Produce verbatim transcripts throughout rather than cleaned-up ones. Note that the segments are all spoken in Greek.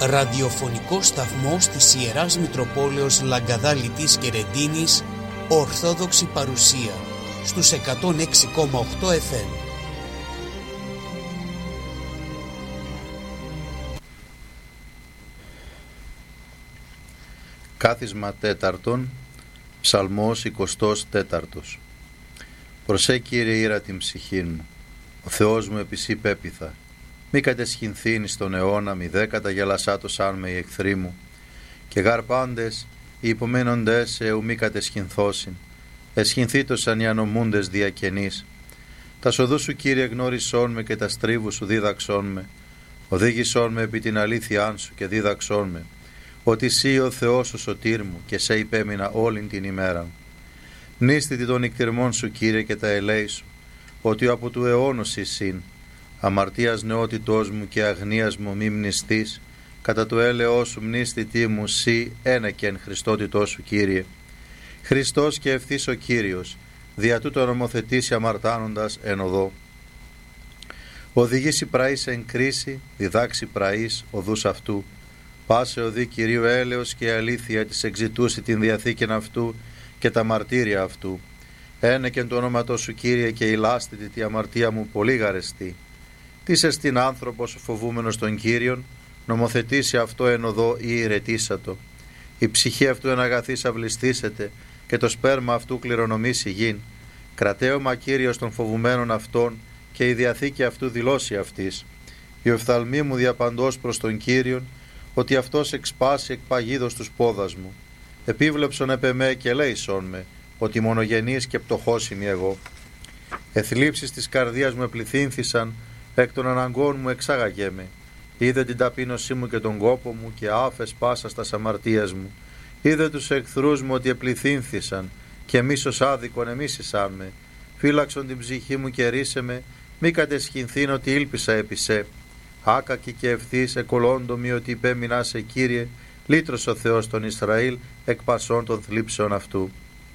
ραδιοφωνικός σταθμός της Ιεράς Μητροπόλεως Λαγκαδάλητης και Ρεντίνης, Ορθόδοξη παρουσία, στους εκατόν έξι κόμμα οκτώ εφ εμ. Κάθισμα τέταρτον, ψαλμός εικοστός τέταρτος. Προσέ Κύριε ήρα την ψυχή μου, ο Θεός μου επί σοι πέπειθα. Μη κατεσχυνθήνει στον αιώνα, μη δε καταγελασάτος αν με οι εχθροί μου. Και γαρ πάντες οι υπομένοντες εου μη κατεσχυνθώσιν, εσχυνθήτωσαν οι ανομούντες διακαινείς. Τα σοδού σου Κύριε γνώρισόν με και τα στρίβου σου δίδαξόν με. Οδήγησόν με επί την αλήθειά σου και δίδαξόν με, ότι εσύ ο Θεός ο σωτήρ μου και σε υπέμεινα όλην την ημέρα. Νίστητη των νυκτυρμών σου Κύριε και τα ελέη σου, ότι από του αιώνος εισήν. Αμαρτίας νεότητός μου και αγνίας μου μη μνηστείς, κατά το έλεος σου μνήστητή μου σύ ένεκεν Χριστότητός σου Κύριε. Χριστός και ευθύς ο Κύριος, δια τούτο νομοθετήσει αμαρτάνοντας εν οδό. Οδηγήσει πραείς εν κρίση, διδάξει πραείς οδούς αυτού. Πάσε οδή Κυρίου έλεος και αλήθεια της εξητούσει την διαθήκην αυτού και τα μαρτύρια αυτού. Ένεκεν το όνομα σου Κύριε και ηλάστητη τη αμαρτία μου πολύ γαρεστή. Τις εστιν άνθρωπος φοβούμενος των Κύριων, νομοθετήσει αυτό εν οδό ή ηρετήσατο. Η ψυχή αυτού εν αγαθής αυλιστήσεται και το σπέρμα αυτού κληρονομήσει γην. Κρατέωμα Κύριος των φοβουμένων αυτών και η διαθήκη αυτού δηλώσει αυτής. Η οφθαλμή μου διαπαντός προς τον Κύριον, ότι αυτός εξπάσει εκ παγίδος τους πόδας μου. Επίβλεψον επ' εμέ και λέησον με, ότι μονογενής και πτωχός είμαι εγώ. Εθλίψεις της καρδίας μου επληθύνθησαν, εκ των αναγκών μου εξάγαγέ με. Είδε την ταπείνωσή μου και τον κόπο μου και άφες πάσα στα αμαρτίας μου. Είδε τους εχθρούς μου ότι επληθύνθησαν και μίσος άδικον εμίσησαν με. Φύλαξον την ψυχή μου και ρίσε με, μη κατεσχυνθήν ότι ήλπισα επί σε. Άκακη και ευθύς εκολόντομη ότι υπέμεινα σε Κύριε, λύτρος ο Θεός των Ισραήλ εκ πασών των θλίψεων αυτού.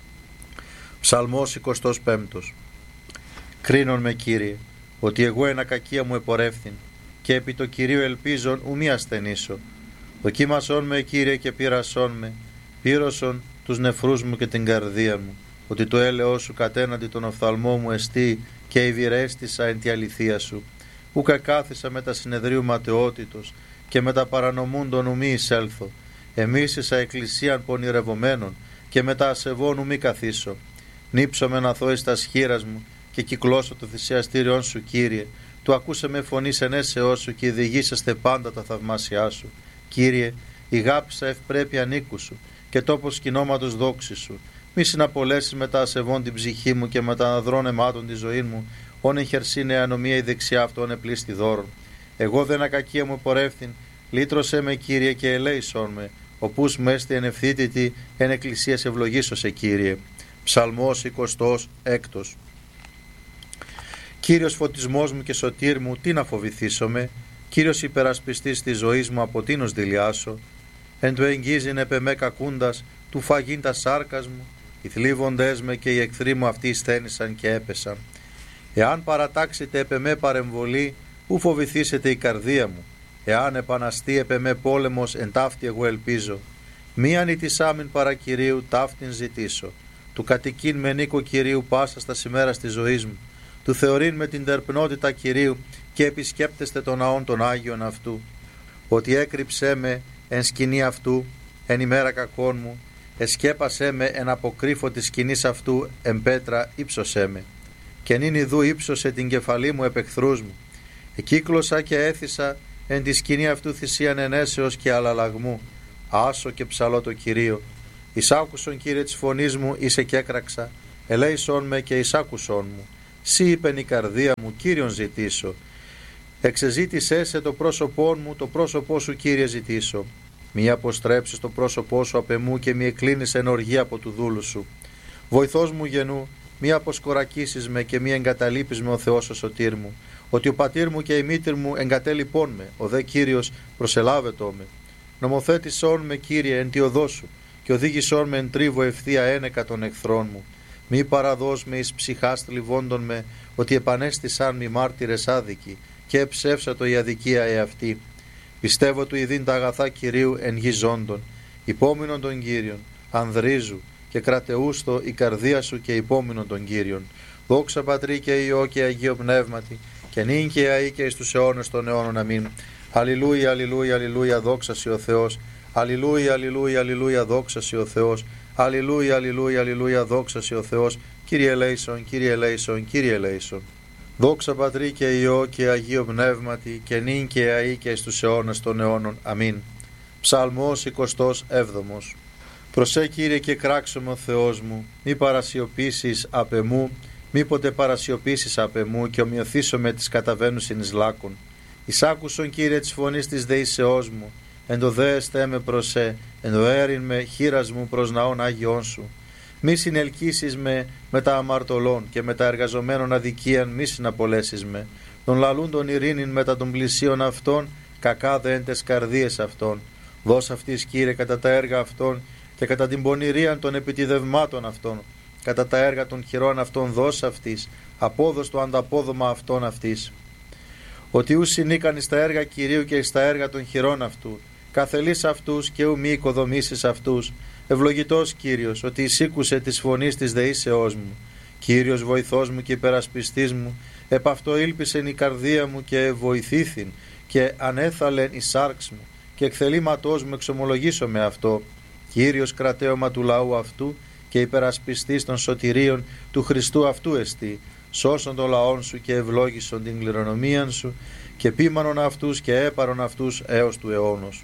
Ψαλμός εικοστός πέμπτος. Κρίνον με Κύριε, ότι εγώ εν ακακία μου επορεύθην, και επί το Κυρίου ελπίζον ου μη ασθενήσω. Δοκίμασον με Κύριε και πείρασον με, πύρωσον τους νεφρούς μου και την καρδία μου, ότι το έλεος σου κατέναντι τον οφθαλμό μου εστί και ευηρέστησα εν τη αληθεία σου. Ούκα κάθισα με τα συνεδρίου ματαιότητος και με τα παρανομούντων ου μη εισέλθω. Εμίσησα εκκλησίαν πονηρευομένων και με τα ασεβών ου μη καθίσω. Νύψομαι να θώ εις τα σχήρας μου και κυκλώσω το θυσιαστήριον σου Κύριε. Του ακούσε με φωνή ενέσεώς σου και διηγήσαστε πάντα τα θαυμάσια σου. Κύριε, ηγάπησα ευπρέπεια νίκου σου και τόπος κοινώματος δόξη σου. Μη συναπολέσεις με τα ασεβών την ψυχή μου και με τα αναδρών αιμάτων τη ζωή μου. Όν εχερσίνε ανομία η δεξιά αυτόν επλήστη δώρον. Εγώ δεν ακακία μου πορεύθην, λύτρωσέ με Κύριε και ελέησόν με, οπούς μέστη εν ευθύτητη εν εκκλησίας ευλογήσω σε Κύριε. Ψαλμός εικοστός έκτος. Κύριος φωτισμός μου και σωτήρ μου, τι να φοβηθήσομαι, Κύριος υπερασπιστής της ζωής μου, από τίνος δηλιάσω. Εν του εγγίζειν επ' εμέ κακούντας, του φαγήν τα σάρκας μου, οι θλίβοντές με και οι εχθροί μου αυτοί σθένησαν και έπεσαν. Εάν παρατάξετε επ' εμέ παρεμβολή, ου φοβηθήσετε η καρδία μου. Εάν επαναστεί επ' εμέ πόλεμος, εν ταύτη εγώ ελπίζω. Μη ανητισάμιν παρά Κυρίου, ταύτην ζητήσω. Του κατοικήν με νίκο Κυρίου πάσα στα σημέρα της ζωής μου. Του θεωρήν με την τερπνότητα Κυρίου και επισκέπτεστε τον ναόν των Άγιων αυτού. Ότι έκρυψέ με εν σκηνή αυτού, εν ημέρα κακών μου, εσκέπασέ με εν αποκρύφω της σκηνής αυτού, εν πέτρα ύψωσέ με. Και νυν ιδού ύψωσε την κεφαλή μου επ' εχθρούς μου. Εκύκλωσα και έθισα εν τη σκηνή αυτού θυσίαν ενέσεως και αλλαλαγμού. Άσο και ψαλώ το Κυρίο. Εισάκουσον Κύριε της φωνής μου, είσαι και έκραξα. Ελέησον με και εισάκουσον μου. Σύ είπεν η καρδία μου, Κύριον ζητήσω. Εξεζήτησέ σε το πρόσωπό μου, το πρόσωπό σου Κύριε ζητήσω. Μη αποστρέψεις το πρόσωπό σου απ' εμού και μη εκκλίνεις εν οργή από του δούλου σου. Βοηθός μου γενού, μη αποσκορακίσεις με και μη εγκαταλείπεις με ο Θεός ο σωτήρ μου. Ότι ο πατήρ μου και η μήτηρ μου εγκατέλειπών με, ο δε Κύριος προσελάβετό με. Νομοθέτησόν με Κύριε εν τη οδό σου και οδήγησόν με εν τρίβο ευθεία ένεκα των εχθρών μου. Μη παραδώσ' με εις ψυχάς θλιβόντων με, ότι επανέστησαν μη μάρτυρες άδικοι και εψεύσατο η αδικία εαυτή. Πιστεύω του ειδήν τα αγαθά Κυρίου εν γη ζώντων, υπόμεινον των Κύριων, ανδρίζου και κρατεούστο η καρδία σου και υπόμεινον των Κύριων. Δόξα Πατρί και Υιό και Αγίο Πνεύματι, και νυν και αεί και εις τους αιώνες των αιώνων. Αμήν. Αλληλούια, αλληλούια, αλληλούια, δόξα σοι ο Θεός. Αλληλούια, αλληλούια, αλληλούια, δόξα σοι ο Θεός. Αλληλούια, αλληλούια, αλληλούια, δόξα σοι ο Θεός. Κύριε ελέησον, Κύριε ελέησον, Κύριε ελέησον. Δόξα Πατρί και Υιό και Αγίο Πνεύματι, και νυν και αεί και εις τους αιώνες των αιώνων. Αμήν. Ψαλμός εικοστός έβδομος. Προσέ Κύριε και κράξομαι ο Θεός μου, μη παρασιωπήσεις απ' εμού, μήποτε παρασιωπήσεις απ' εμού και ομοιωθήσω με τις καταβαίνουσιν εις λάκων. Εισάκουσον Κύριε της φωνής της δεήσεώς μου, εν το δέεστέ με προσέ, εν το έριν με χείρας μου προς ναών Άγιον σου. Μη συνελκύσεις με με τα αμαρτωλών και με τα εργαζομένων αδικίαν μη συναπολέσεις με. Τον λαλούντον ειρήνην μετά των πλησίων αυτών, κακά δε εν τες καρδίες αυτών. Δώσ' αυτής Κύριε κατά τα έργα αυτών και κατά την πονηρίαν των επιτιδευμάτων αυτών. Κατά τα έργα των χειρών αυτών δώσ' αυτής, απόδος το ανταπόδομα αυτών αυτής. Ότι ου συνήκαν εις τα έργα Κυρίου και εις τα έργα των χειρών αυτού, καθελείς αυτούς και ου μη οικοδομήσεις αυτούς. Ευλογητός Κύριος, ότι εισήκουσε της φωνής της δεήσεώς μου. Κύριος βοηθός μου και υπερασπιστής μου, επ' αυτό ήλπισεν η καρδία μου και βοηθήθην και ανέθαλεν η σάρξ μου και εκθελήματός μου εξομολογήσω με αυτό. Κύριος κρατέωμα του λαού αυτού και υπερασπιστής των σωτηρίων του Χριστού αυτού εστί. Σώσον των λαών σου και ευλόγησον την κληρονομίαν σου και πίμανον αυτούς και έπαρον αυτούς έως του αιώνος.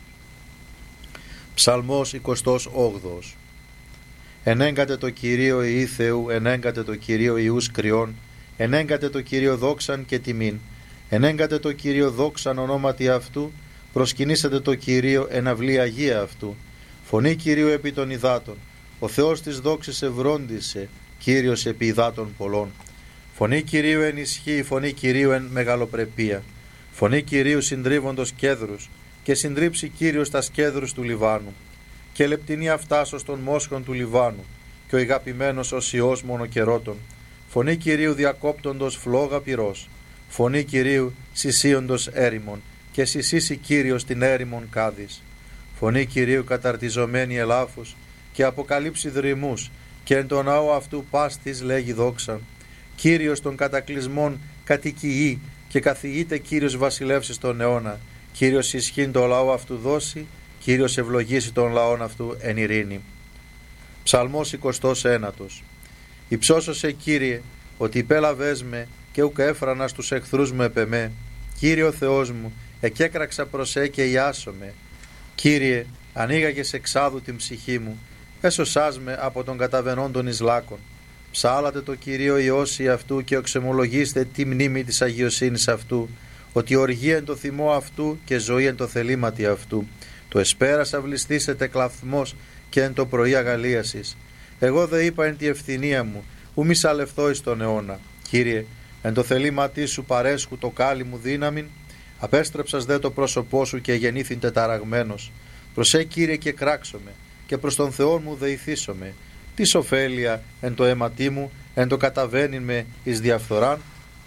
Ψαλμός εικοστός όγδοος. Ενέγκατε το Κυρίο Υιή Θεού, ενέγκατε το Κυρίο Υιούς κρυών, ενέγκατε το Κυρίο δόξαν και τιμήν, ενέγκατε το Κυρίο δόξαν ονόματι αυτού, προσκυνήσατε το Κυρίο εν αυλή αγία αυτού. Φωνή Κυρίου επί των υδάτων, ο Θεός της δόξης ευρόντισε, Κύριος επί υδάτων πολλών. Φωνή Κυρίου εν ισχύ, φωνή Κυρίου εν μεγαλοπρεπία. Φωνή Κυρίου συντρίβοντος κέδρους, και συντρίψει Κύριος τα σκέδρους του Λιβάνου. Και λεπτινή αυτάσος των μόσχων του Λιβάνου, και ο ηγαπημένος ως Υιός μονοκερότων. Φωνή Κυρίου διακόπτοντος φλόγα πυρός. Φωνή Κυρίου συσίοντος έρημον, και συσίσει Κύριος την έρημον κάδης. Φωνή Κυρίου καταρτιζομένη ελάφους, και αποκαλύψει δρυμούς, και εν τον ναό αυτού πας της λέγει δόξα. Κύριος των κατακλυσμών κατοικεί, και καθηγείται Κύριος βασιλεύσης τον αιώνα. Κύριος ισχύν το λαό αυτού δώσει, Κύριος ευλογήσει τον λαόν αυτού εν ειρήνη. Ψαλμός εικοστός ένατος. Υψώσωσε Κύριε, ότι υπέλαβες με και ουκ έφρανα στους εχθρούς μου επ' εμέ. Κύριε ο Θεός μου, εκέκραξα προς ε και ιάσομαι. Κύριε, ανοίγαγες εξάδου την ψυχή μου, έσωσάς με από τον καταβαινόντων εις λάκων. Ψάλατε το Κυρίο Υιώσει αυτού και οξεμολογήστε τη μνήμη της αγιοσύνης αυτού, ότι οργή εν το θυμό αυτού και ζωή εν το θελήματι αυτού. Το εσπέρας αυλιστήσετε κλαθμός και εν το πρωί αγαλίασης. Εγώ δε είπα εν τη ευθυνία μου, ου μη σαλευθώ εις τον αιώνα. Κύριε, εν το θελήματί σου παρέσχου το κάλλι μου δύναμην, απέστρεψας δε το πρόσωπό σου και γεννήθην τεταραγμένος. Προσέ Κύριε και κράξομαι, και προς τον Θεό μου δεηθήσομαι. Τι ωφέλεια εν το αίματί μου, εν το καταβαίνειν με εις διαφθοράν.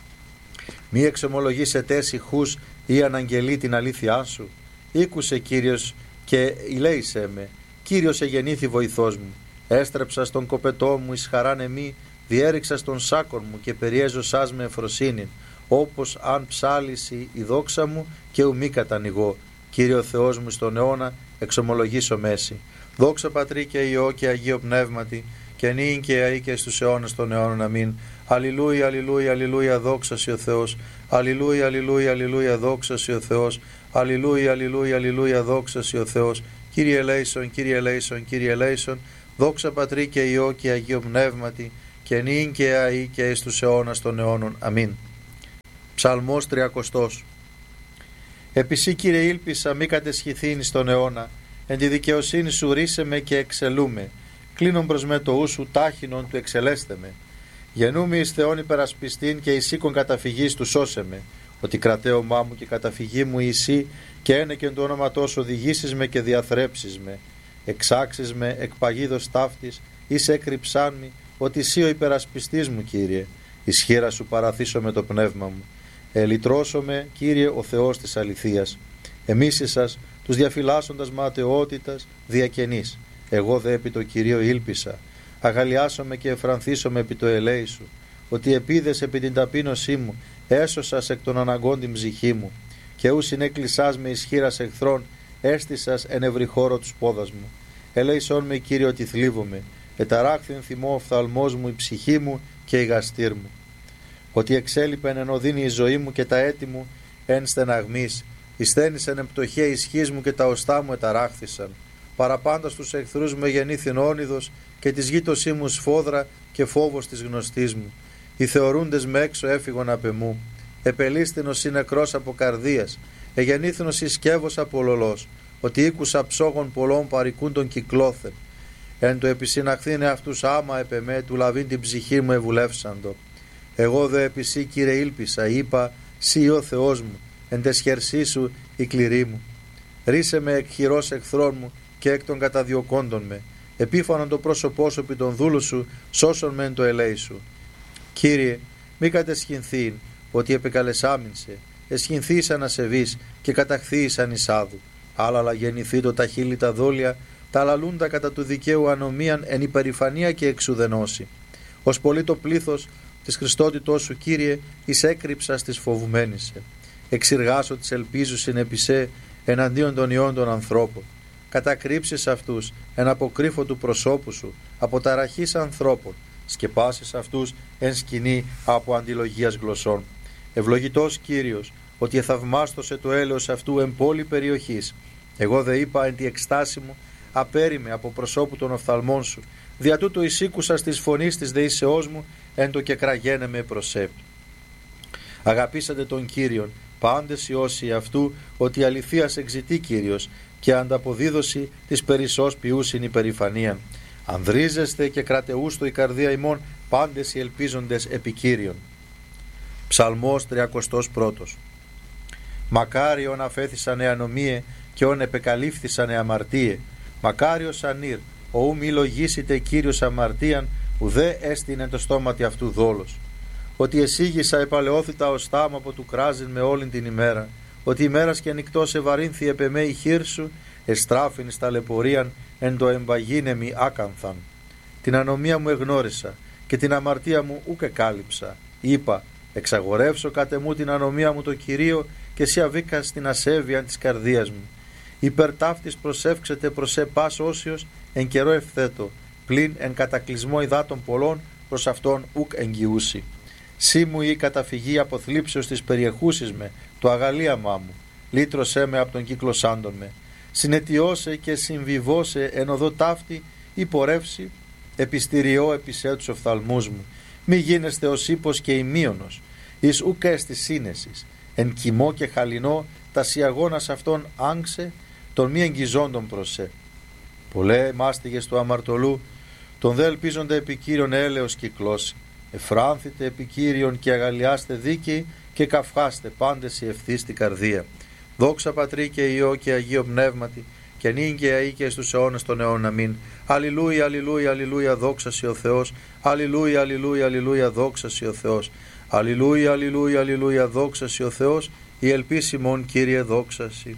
Μη εξομολογήσετε ησυχούς ή αναγγελεί την αλήθειά σου. Ήκουσε Κύριος και ηλέησέ με. Κύριος εγεννήθη βοηθός μου. Έστρεψα στον κοπετό μου εις χαράν εμή, διέριξα στον σάκον μου και περιέζωσάς με εφροσύνην, όπως αν ψάλισει η δόξα μου και ου μη κατανοιγώ. Κύριο Θεός μου στον αιώνα εξομολογήσω μέση. Δόξα Πατρί και Υιό και Αγίο Πνεύματι, και νυν και αεί και στους αιώνες των αιώνων. Αμήν. Αλληλούια, αλληλούια, αλληλούια, δόξα σοι ο Θεός. Αλληλούια, αλληλούια, αλληλούια, δόξα σοι ο Θεός. Αλληλούια, αλληλούια, αλληλούια, δόξα σοι ο Θεός. Κύριε ελέησον, Κύριε ελέησον, Κύριε ελέησον. Δόξα Πατρί και Υιό και Αγίο Πνεύματι, και νυν και αεί και εις τους αιώνας των αιώνων. Αμήν. Ψαλμός τριακοστός. Επισύ Κύριε ήλπισα μη κατεσχηθήν στον αιώνα, εν τη δικαιοσύνη σου ρίσε με και εξελούμε. Κλείνον προς με το ου σου τάχινον του εξελέστε με. Γεννούμαι εις Θεόν υπερασπιστήν και εις οίκον καταφυγής του σώσε με. Ότι κρατέωμά μου και καταφυγή μου εσύ, και ένεκεν το όνομα σου οδηγήσεις με και διαθρέψεις με. Εξάξεις με εκ παγίδος ταύτης, εις έκρυψάν μη, ότι εσύ ο υπερασπιστής μου Κύριε. Εις χείρα σου παραθήσω με το πνεύμα μου. Ελυτρώσω με Κύριε ο Θεός της αληθείας. Εμείς εσάς, τους διαφυλάσσοντας ματαιότητας, διακαινείς. Εγώ δε επί το Κυρίο ήλπισα, αγαλιάσομαι και εφρανθίσομαι επί το ελέη σου, ότι επίδες επί την ταπείνωσή μου, έσωσας εκ των αναγκών την ψυχή μου, και ου συνέκλεισάς με ισχύρας εχθρών, έστησας εν ευρύ χώρο τους πόδας μου. Ελέησόν με, Κύριε, ότι θλίβομαι, εταράχθην θυμό ο φθαλμός μου, η ψυχή μου και η γαστήρ μου. Ότι εξέλιπεν εν οδύνη η ζωή μου και τα έτη μου εν στεναγμής, εισθένησεν εν πτωχέ ισχύς μου και τα οστά μου εταράχθησαν. Παραπάντα στους εχθρούς μου γεννήθην όνειδος και της γείτοσή μου σφόδρα και φόβος της γνωστής μου. Οι θεωρούντες με έξω έφυγον απ' εμού. Επελίστηνος ή νεκρός από καρδίας, εγεννήθηνος ή σκεύος από λολός, ότι ήκουσα ψόγων πολλών παρικούν τον κυκλώθεν. Εν το επισυναχθήνε αυτούς άμα επ' εμέ, του λαβήν την ψυχή μου ευουλεύσαντο. Εγώ δε επί σύ, Κύριε, ήλπισα, είπα, σύ ο Θεός μου, εν τες χερσί σου η κληρή μου. Ρίσε με εκ χειρός εχθρών μου και εκ των καταδιωκόντων με. Επίφανον το πρόσωπό σου επί των δούλου σου, σώσον με εν το ελέη σου. Κύριε, μη κατεσχυνθήν, ότι επεκαλεσάμινσε, εσχυνθείς ανασεβείς και καταχθείς ανισάδου. Άλλα γεννηθεί το τα χείλη τα δόλια, τα λαλούντα κατά του δικαίου ανομίαν εν υπερηφανία και εξουδενώση. Ως πολύ το πλήθος της Χριστότητός σου, Κύριε, εις έκρυψας της φοβουμένησε. Εξηργάσω της ελπίζουσιν επί σε εναντίον των ιών των ανθρώπων. Κατακρύψεις αυτούς εν αποκρύφω του προσώπου σου, από ταραχής ανθρώπων. Σκεπάσεις αυτούς εν σκηνή από αντιλογίας γλωσσών. Ευλογητός Κύριος, ότι εθαυμάστοσε το έλεος αυτού εν πόλη περιοχής. Εγώ δε είπα εν τη εκστάση μου, απέριμε από προσώπου των οφθαλμών σου. Δια τούτο εισήκουσας της φωνής της δεήσεώς μου, εν το και κραγένε με προσέ. Αγαπήσατε τον Κύριον, πάντες οι όσοι αυτού, ότι αληθείας εξητεί Κύριος, και ανταποδίδωση της περισσός ποιούσιν υπερηφανίαν. Ανδρίζεστε και κρατεούστο η καρδία ημών, πάντες οι ελπίζοντες επί Κύριον. Ψαλμός τριακοστός πρώτος. Μακάριον αφέθησαν εανομίε και ον επεκαλύφθησαν εαμαρτίε. Μακάριος ανήρ, ο ου μη λογίσετε Κύριος αμαρτίαν, ουδέ έστεινε το στόματι αυτού δόλος. Ότι εσύγησα επαλαιώθητα ως τάμ από του κράζειν με όλην την ημέρα. Ότι ημέρας και νυκτός ευαρύνθη επ' εμέ η χείρ σου, εστράφην στα λεπορίαν εν το εμπαγίνεμι άκανθαν. Την ανομία μου εγνώρισα και την αμαρτία μου ούκ εκάλυψα. Είπα, εξαγορεύσω κατ' εμού την ανομία μου το Κυρίο και εσύ αβήκα στην ασέβεια της καρδίας μου. Υπερ ταύτης προσεύξετε προς σε πας όσιος εν καιρό ευθέτω, πλην εν κατακλυσμό υδάτων πολλών προς αυτόν ουκ εγγυούσι. Σύ μου η καταφυγή από θλίψεως της περιεχούσης με, το αγαλίαμά μου, λύτρωσέ με από τον κύκλο σάντων με. Συνετιώσε και συμβιβώσε εν οδό ταύτη ή πορεύσει, επιστηριώ επισέ τους οφθαλμούς μου. Μη γίνεστε ως ύπος και ημίωνος, εις ουκ έστι σύνεσης, εν κοιμό και χαλινό τα σιαγώνας αυτών άγξε, των μη εγγυζόντων προσέ. Πολλέ μάστιγες του αμαρτωλού, τον δε ελπίζονται επί Κύριον έλεος κυκλώσει. Εφράνθητε επί Κύριον και αγαλιάστε δίκαιοι και καυχάστε πάντες οι ευθύς στην καρδία. Δόξα Πατρί και Υιό και Αγίο Πνεύματι, και νυν και αεί και στους αιώνες των αιώνων. Αμήν. Αλληλούια, αλληλούια, αλληλούια, δόξα σοι ο Θεός. Αλληλούια, αλληλούια, αλληλούια, δόξα σοι ο Θεός. Αλληλούια, αλληλούια, αλληλούια, δόξα σοι ο Θεός. Η ελπίς ημών, Κύριε, δόξα σοι.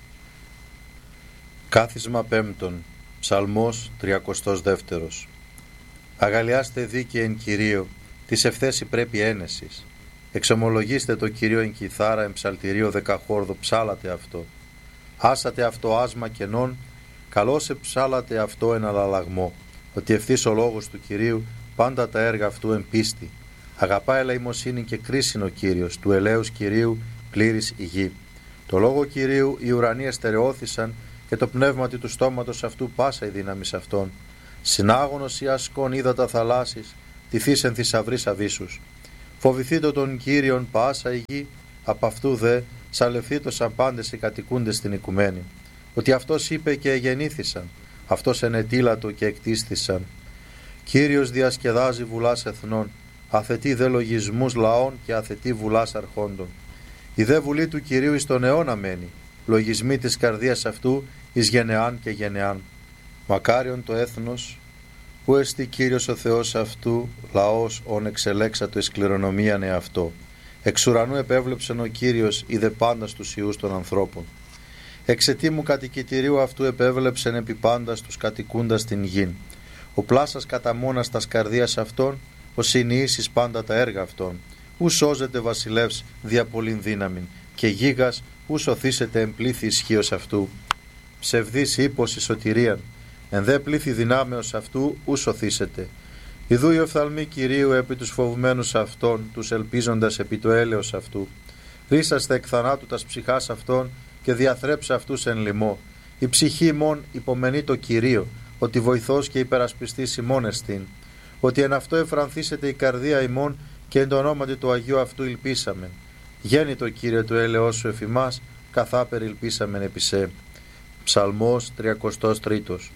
Κάθισμα πέμπτον. Ψαλμός τριακοστός δεύτερος. Αγαλιάστε δίκαιοι εν Κυρίω, της ευθέση πρέπει ένεσης. Εξομολογήστε το Κυρίο εν κιθάρα, εν ψαλτηρίο δεκαχόρδο, ψάλατε αυτό. Άσατε αυτό άσμα κενών, καλώς εψάλατε αυτό εν αλλαλαγμό. Ότι ευθύς ο λόγος του Κυρίου, πάντα τα έργα αυτού εν πίστη. Αγαπά ελεημοσύνη και κρίσιν ο Κύριος, του ελέους Κυρίου πλήρης η γη. Το λόγο Κυρίου οι ουρανοί εστερεώθησαν και το πνεύματι του στόματος αυτού πάσα η δύναμη αυτών. Συνάγωνος ή ασκών ύδατα θαλάσσης, τυθείς εν θησαυρής αβύσσους. Φοβηθείτε τον Κύριον πάσα η γη, απ' αυτού δε σαλευθήτωσαν πάντες οι κατοικούντες στην οικουμένη. Ότι αυτός είπε και εγεννήθησαν, αυτός ενετήλατο και εκτίσθησαν. Κύριος διασκεδάζει βουλάς εθνών, αθετεί δε λογισμούς λαών και αθετεί βουλάς αρχόντων. Η δε βουλή του Κυρίου εις τον αιώνα μένει, λογισμοί της καρδίας αυτού εις γενεάν και γενεάν. Μακάριον το έθνος, που εστί Κύριος ο Θεός αυτού, λαός ον εξελέξατο εις κληρονομίαν εαυτό. Εξ ουρανού επέβλεψεν ο Κύριος, είδε πάντα στους ιούς των ανθρώπων. Εξαιτήμου κατοικητηρίου αυτού επέβλεψεν επί πάντας τους κατοικούντας την γην. Ο πλάσας κατά μόνας τας καρδίας αυτών, ο συνειήσεις πάντα τα έργα αυτών. Ου σώζεται βασιλεύς δια πολλήν δύναμην, και γίγας ου σωθήσεται εμπλήθη ισχύος αυτού. Ψευδής ύπος η σωτηρίαν, εν δε πλήθη δυνάμεως αυτού ου σωθήσεται. Ιδού οι οφθαλμοί Κυρίου επί τους φοβουμένους αυτών, τους ελπίζοντας επί το έλεος αυτού. Ρίσαστε εκ θανάτου τας ψυχάς αυτών και διαθρέψε αυτούς εν λοιμό. Η ψυχή ημών υπομενεί το Κυρίο, ότι βοηθός και υπερασπιστής ημών εστίν. Ότι εν αυτό εφρανθήσεται η καρδία ημών και εν το ονόματι του Αγίου αυτού υλπίσαμεν. Γέννη το Κύριε του έλεος σου εφημάς, καθάπερ υλπίσαμεν επί σε. Ψαλμός τριακοστός τρίτος.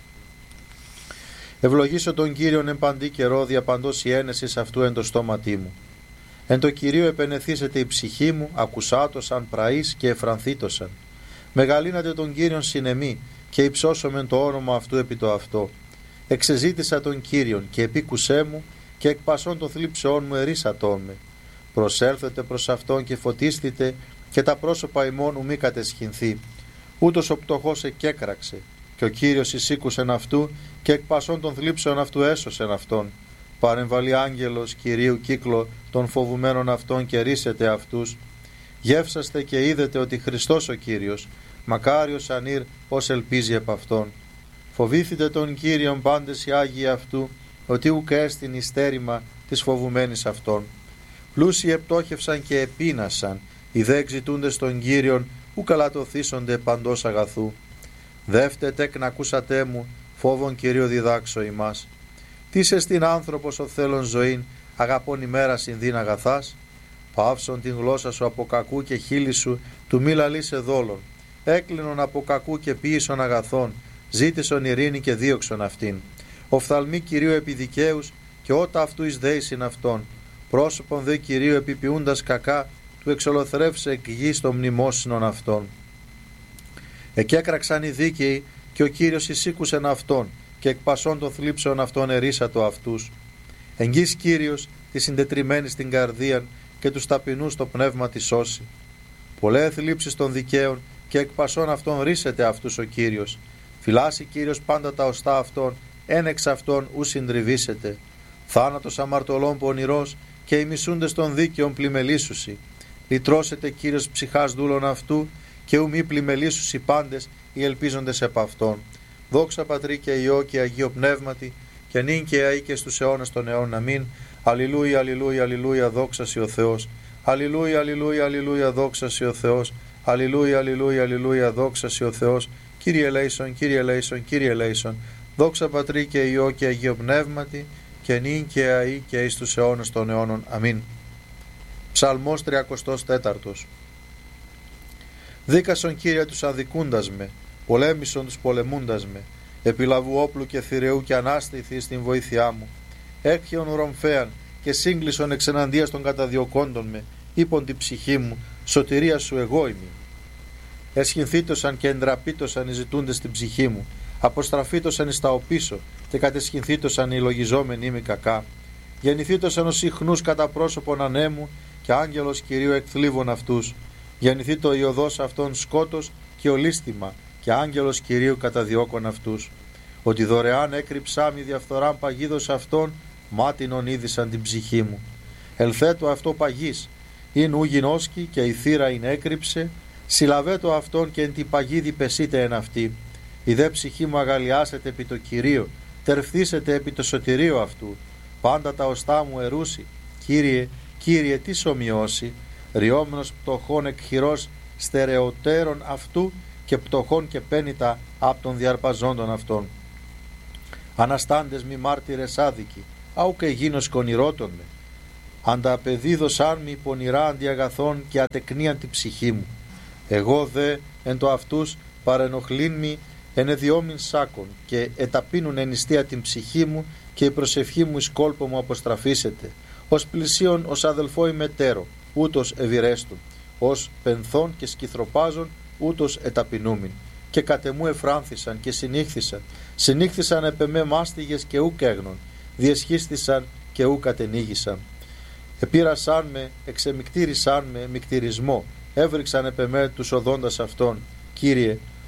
Ευλογήσω τον Κύριον εν παντή καιρό, διαπαντός η ένεσης αυτού εν το στόματί μου. Εν το Κυρίο επενεθήσεται η ψυχή μου, ακουσάτωσαν πραείς και εφρανθήτωσαν. Μεγαλύνατε τον Κύριον συνεμή και υψώσομεν το όνομα αυτού επί το αυτό. Εξεζήτησα τον Κύριον και επίκουσέ μου και εκ πασών των θλίψεών μου ερίσατόν με. Προσέλθετε προς αυτόν και φωτίστητε και τα πρόσωπα ημών ου μη κατεσχυνθεί. Ούτως ο πτωχός εκέκραξε και ο Κύριος εισήκουσεν αυτού και εκ πασών των θλίψεων αυτού έσωσεν αυτόν. Παρεμβαλεί άγγελος Κυρίου κύκλο των φοβουμένων αυτών και ρίσετε αυτούς. Γεύσαστε και είδετε ότι Χριστός ο Κύριος, μακάριος ανήρ ως ελπίζει επ' αυτόν. Φοβήθητε τον Κύριον πάντες οι Άγιοι αυτού, ότι ουκ έστιν εις στέρημα της φοβουμένης αυτών. Πλούσιοι επτόχευσαν και επίνασαν, οι δε εξητούντες τον Κύριον, ου καλατοθήσονται παντός αγαθού. Δεύτε τεκ να ακούσατε μου, φόβον Κυρίω διδάξω ημάς. Τι εστιν άνθρωπος ο θέλων ζωήν, αγαπών ημέρα συνδύν αγαθάς. Παύσον την γλώσσα σου από κακού και χείλη σου του μη λαλείσαι δόλων. Έκλεινον από κακού και ποίησον αγαθών, ζήτησον ειρήνη και δίωξον αυτήν. Οφθαλμοί Κυρίου επί δικαίους και ότα αυτού εις δέησιν αυτών. Πρόσωπον δε Κυρίου επιποιούντας κακά, του εξολοθρεύσε εκ γης των μνημόσυνων αυτών. Εκέκραξαν οι δίκαιοι και ο Κύριος εισήκουσεν αυτόν και εκ πασών των θλίψεων αυτών ερίσατο αυτούς. Εγγύς Κύριος τη συντετριμένη στην καρδίαν και τους ταπεινούς το πνεύμα τη σώσει. Πολλέ θλίψεις των δικαίων και εκ πασών αυτών ρίσεται αυτούς ο Κύριος. Φυλάσσει Κύριος πάντα τα οστά αυτών, εν εξ αυτών ου συντριβήσεται. Θάνατος αμαρτωλών πονηρός και οι μισούντες των δίκαιων πλημελήσουσι. Λυτρώσετε Κύριος ψυχάς δούλων αυτού και ου μη πλημελήσουσι πάντες οι ελπίζοντες επ' αυτών. Δόξα Πατρί και Υιό και Αγίο Πνεύματι και νυν και αεί και στους αιώνας των αιώνων. Αμήν. Αλληλούια, αλληλούια, αλληλούια, δόξα σοι ο Θεός. Αλληλούια, αλληλούια, αλληλούια, δόξα σοι ο Θεός. Αλληλούια, αλληλούια, αλληλούια, δόξα σοι ο Θεός. Κύριε ελέησον, Κύριε ελέησον, Κύριε ελέησον. Δόξα Πατρί και Υιό και Αγίο Πνεύματι και νυν και αεί και εις τους αιώνας των αιώνων. Αμήν. Ψαλμός τριακοστός τέταρτος. Δίκασον Κύριε τους αδικούντας με, πολέμησον τους πολεμούντας με, επιλαβού όπλου και θηρεού και ανάστηθη στην βοήθειά μου. Έκχιον ρομφέαν και σύγκλισον εξεναντίας των καταδιωκόντων με, είπον την ψυχή μου, σωτηρία σου εγώ είμαι. Εσχυνθήτωσαν και εντραπήτωσαν οι ζητούντες την ψυχή μου, αποστραφήτωσαν εις τα οπίσω και κατεσχυνθήτωσαν οι λογιζόμενοι είμαι κακά. Γεννηθήτωσαν ως συχνούς κατά πρόσωπον ανέμου και άγγελος Κυρίου εκθλίβων αυτούς. Γεννηθεί το ιωδός αυτών σκότος και ολίσθημα και άγγελος Κυρίου καταδιώκων αυτούς. Ότι δωρεάν έκρυψά μη διαφθοράν παγίδος αυτών, μάτινον είδησαν την ψυχή μου. Ελθέτω αυτό παγής, ειν ου γινώσκει και η θύρα ειν έκρυψε, συλλαβέτω αυτόν και εν την παγίδη πεσείτε εν αυτή. Η δε ψυχή μου αγαλιάσετε επί το Κυρίο, τερφθήσετε επί το σωτηρίο αυτού. Πάντα τα οστά μου ερούσι, Κύριε, Κύριε τι σομοιώσει, ριόμενος πτωχών εκχειρός στερεωτέρων αυτού και πτωχών και πένητα απ' των διαρπαζόντων αυτών. Αναστάντες μη μάρτυρες άδικοι, άου και γίνος κονηρότων με. Ανταπεδίδωσάν μη πονηρά αντιαγαθών και ατεκνίαν την ψυχή μου. Εγώ δε εν το αυτούς παρενοχλήν μη ενεδιόμην σάκων και εταπείνουν ενιστία την ψυχή μου και η προσευχή μου εις κόλπο μου αποστραφήσεται. Ως πλησίον ως αδελφό ημετέρω, ούτως ευηρέστον, ως πενθών και σκυθροπάζων, ούτως εταπεινούμην. Και κατεμού εφράνθησαν και συνήχθησαν, συνήχθησαν επ' εμέ μάστιγες και ούκ έγνων, διεσχίστησαν και ούκ ατενίγησαν. Επήρασαν με, εξεμικτήρισαν με μικτηρισμό, έβριξαν επ' εμέ τους οδόντας αυτών. Κύριε,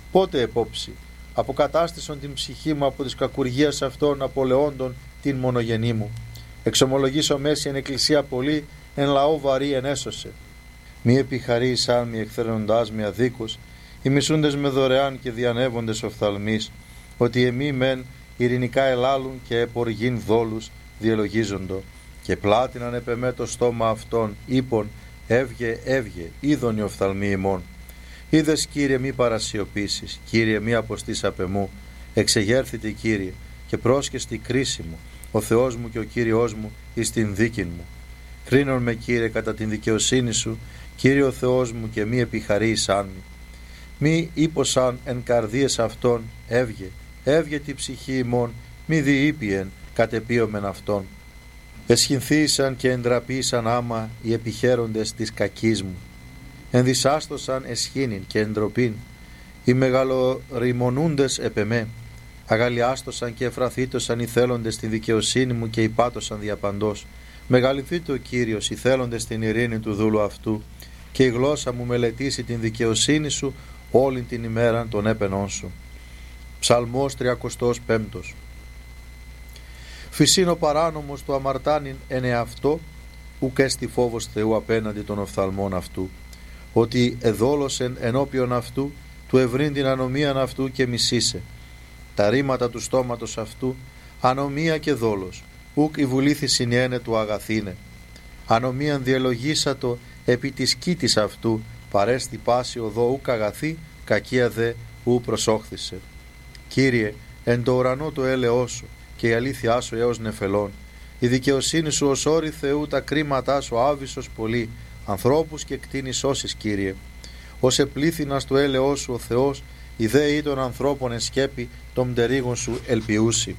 Πότε επόψη, αποκατάστησον την ψυχή μου από της κακουργίας αυτών απολεόντων την μονογενή μου. Εξομολογήσω μέση εν εκκλησία πολύ, εν λαό βαρύ εν έσωσε. Μη επιχαρεί σαν μη εκθέρνοντάς με αδίκους, οι μισούντες με δωρεάν και διανεύοντες οφθαλμείς, ότι εμεί μεν ειρηνικά ελάλουν και εποργήν δόλους διελογίζοντο, και πλάτιναν επεμέ το στόμα αυτών, είπων, έβγε, έβγε, είδον οι οφθαλμοί ημών. Είδες, Κύριε, μη παρασιωπήσεις, Κύριε, μη αποστείς απ' εμού, εξεγέρθητε, Κύριε, και πρόσκεστη κρίση μου, ο Θεός μου και ο Κύριος μου εις την δίκην μου. Κρίνον με, Κύριε, κατά την δικαιοσύνη σου, Κύριε ο Θεός μου, και μη επιχαρείσαν μη. Μη ύποσαν εν καρδίες αυτών, έβγε, έβγε τη ψυχή ημών, μη διείπιεν κατεπίωμεν αυτών. Εσχυνθήσαν και εντραπήσαν άμα οι επιχαίροντες της κακής μου. Ενδυσάστοσαν εσχήνην και εντροπήν, οι μεγαλοριμονούντες επεμέ. Αγαλιάστοσαν και εφραθήτωσαν οι θέλοντες τη δικαιοσύνη μου και υπάτωσαν διαπαντός. Μεγαλυθείτε ο Κύριος, οι θέλοντες την ειρήνη του δούλου αυτού, και η γλώσσα μου μελετήσει την δικαιοσύνη σου όλη την ημέρα των έπαινών σου. Ψαλμός τριακοστός πέμπτος. Φυσίν ο παράνομος του αμαρτάνειν εν εαυτό, ουκ έστι φόβος Θεού απέναντι των οφθαλμών αυτού, ότι εδόλωσεν ενώπιον αυτού, του ευρύν την ανομίαν αυτού και μισήσε. Τα ρήματα του στόματος αυτού, ανομία και δόλος, ουκ η βουλήθη συνιένε του αγαθήνε. Ανομίαν διελογήσατο επί της κήτης αυτού, παρέστη πάση οδό ουκ αγαθή, κακία δε ου προσόχθησε. Κύριε, εν το ουρανό το έλεός σου, και η αλήθειά σου έως νεφελών. Η δικαιοσύνη σου ως όρη Θεού, τα κρίματά σου άβυσσος πολύ, ανθρώπους και κτίνη σώσεις, Κύριε. Ως επλήθυνας του έλεός σου ο Θεός, η δέη των ανθρώπων εν σκέπη των μτερίγων σου ελπιούσι.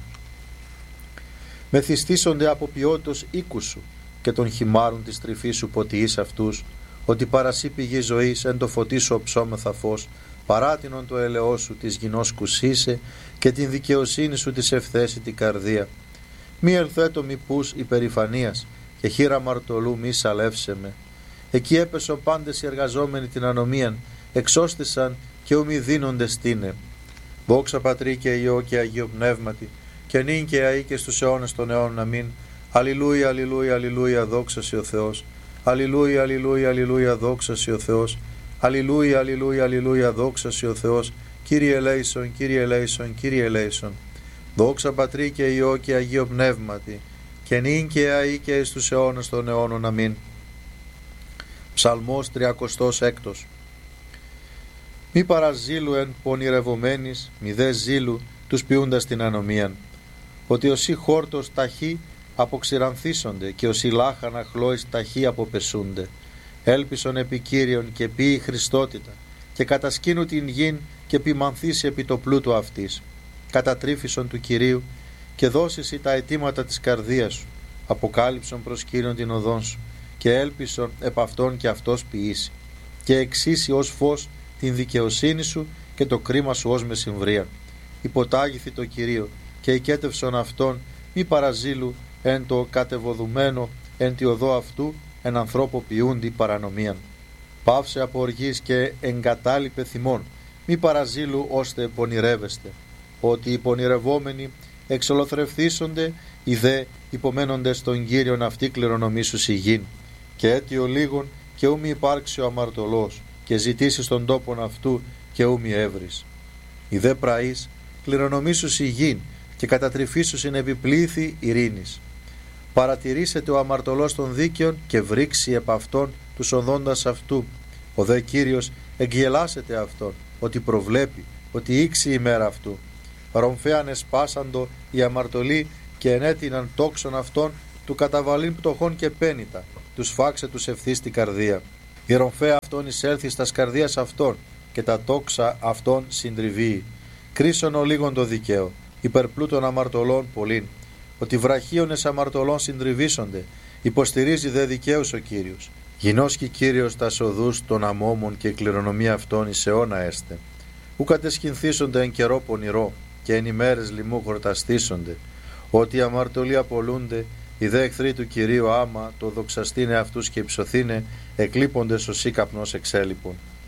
Μεθυστήσονται από ποιότητος οίκου σου, και των χυμάρων της τρυφής σου ποτιείς αυτούς, ότι παρασύ πηγή ζωής εν το φωτί σου οψόμεθα φως, παράτινον το έλεός σου της γινός κουσίσε, και την δικαιοσύνη σου της ευθέσει την καρδία. Μη ελθέτω μη πούς υπερηφανίας, και χείρα μαρτωλού μη σαλεύσε με. Εκεί έπεσο πάντες οι εργαζόμενοι την ανομίαν, εξώστησαν και ου μη δίνονται στήνε. Δόξα Πατρί και Υιό και Αγίο Πνεύματι, και νυν και αεί και στους αιώνες των αιώνων αμήν. Αλληλούια, αλληλούια, αλληλούια, δόξα σοι ο Θεός. Αλληλούια, αλληλούια, αλληλούια, δόξα σοι ο Θεός. Αλληλούια, αλληλούια, αλληλούια, δόξα σοι ο Θεός. Κύριε ελέησον, Κύριε ελέησον, Κύριε ελέησον. Δόξα Πατρί και Υιό και Αγίο Πνεύματι, και νυν και αεί και εις τους αιώνες των αιώνων αμήν. Ψαλμός τριακοστός έκτος. Μη παραζήλου εν πονηρευομένης, μη δε ζήλου τους ποιούντας την ανομίαν. Ότι όσοι χόρτος ταχύ αποξηρανθίσονται, και όσοι λάχανα χλώης ταχύ αποπεσούνται. Έλπισον επί Κύριον και ποιη Χριστότητα, και κατασκήνου την γην και ποιμανθήσει επί το πλούτο αυτής. Κατατρίφησον του Κυρίου, και δώσισι τα αιτήματα της καρδίας σου. Αποκάλυψον προς Κύριον την οδόν σου, και έλπισον επ' αυτόν και αυτός ποιήσει. Και εξήσει ως φως την δικαιοσύνη σου, και το κρίμα σου ως μεσημβρία. Υποτάγηθη το Κυρίο, και οικέτευσον αυτόν, μη παραζήλου εν το κατεβοδουμένο εν τη οδό αυτού, εν ανθρώπο ποιούντι παρανομίαν. Πάυσε από οργής και εγκατάλειπε θυμών, μη παραζήλου ώστε πονηρεύεστε. Ότι οι πονηρευόμενοι εξολοθρευθήσονται, οι δε υπομένοντες στον Κύριον αυτή κληρονομήσους η γην. Και αίτιο λίγον και ου μη υπάρξει ο αμαρτωλός, και ζητήσει στον τόπον αυτού και ου μη έβρις. Οι δε πραείς κληρονομήσους η γην, και κατατριφήσους είναι επιπλήθη ειρήνης. Παρατηρήσετε ο αμαρτωλός των δίκαιων, και βρήξει επ' αυτόν τους οδόντας αυτού. Ο δε Κύριος εγγελάσετε αυτόν, ότι προβλέπει, ότι ήξει η μέρα αυτού. Ρομφέαν εσπάσαντο οι αμαρτωλοί, και ενέτειναν τόξον αυτών του καταβαλήν πτωχών και πένητα, τους φάξε τους ευθύς στην καρδία. Η ρομφέα αυτών εισέλθει στας καρδίας αυτών, και τα τόξα αυτών συντριβεί. Κρίσον ο λίγον το δικαίο, υπερπλούτων αμαρτωλών πολλήν. Ότι βραχίονες αμαρτωλών συντριβήσονται, υποστηρίζει δε δικαίους ο Κύριος. Γινώσκει Κύριος τα οδούς των αμόμων, και η κληρονομία αυτών εις αιώνα έστε. Ου κατεσχυνθήσονται εν καιρό πονηρό, και εν ημέρες λοιμού χορταστήσονται. Ότι οι αμαρτωλοί απολούνται, οι δε εχθροί του Κυρίου άμα το δοξαστήνε αυτούς και υψωθήνε, εκλείποντες ως ήκαπνος εξέλιπων.